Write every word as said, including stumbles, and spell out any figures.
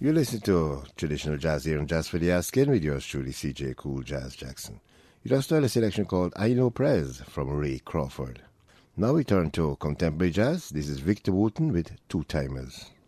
You listen to traditional jazz here on Jazz for the Asking with yours truly, C J Cool Jazz Jackson. You just heard a selection called I Know Prez from Ray Crawford. Now we turn to contemporary jazz. This is Victor Wooten with Two Timers.